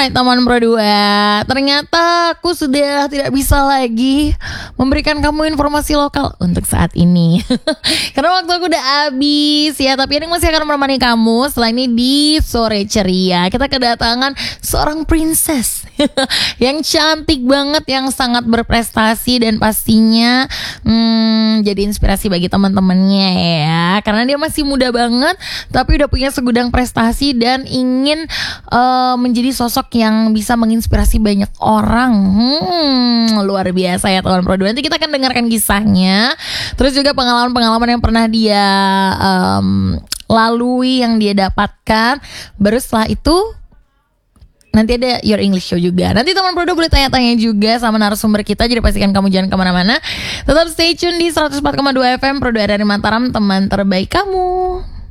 Alright teman Pro 2, ternyata aku sudah tidak bisa lagi memberikan kamu informasi lokal untuk saat ini karena waktu aku udah habis ya. Tapi ini masih akan menemani kamu setelah ini di Sore Ceria. Kita kedatangan seorang princess yang cantik banget, yang sangat berprestasi dan pastinya jadi inspirasi bagi teman-temannya ya. Karena dia masih muda banget tapi udah punya segudang prestasi dan ingin menjadi sosok yang bisa menginspirasi banyak orang. Luar biasa ya teman Pro 2. Nanti kita akan dengarkan kisahnya, terus juga pengalaman-pengalaman yang pernah dia lalui, yang dia dapatkan. Baru setelah itu nanti ada Your English Show juga. Nanti teman Pro 2 boleh tanya-tanya juga sama narasumber kita. Jadi pastikan kamu jangan kemana-mana. Tetap stay tune di 104,2 FM Pro 2 dari Mataram, teman terbaik kamu.